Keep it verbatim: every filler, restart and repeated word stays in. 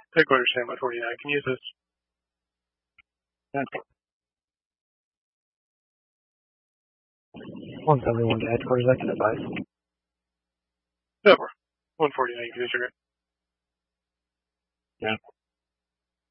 Headquarters stand by forty-nine. Can you use this? one seventy-one to headquarters, I can advise. Over. one forty-nine, you can disregard. Yeah.